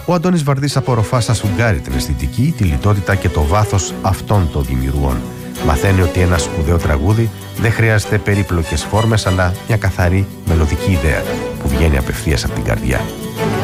Ο Αντώνης Βαρδής απορροφά στα σφουγγάρι την αισθητική, τη λιτότητα και το βάθος αυτών των δημιουργών. Μαθαίνει ότι ένα σπουδαίο τραγούδι δεν χρειάζεται περίπλοκες φόρμες, αλλά μια καθαρή μελωδική ιδέα που βγαίνει απευθείας από την καρδιά.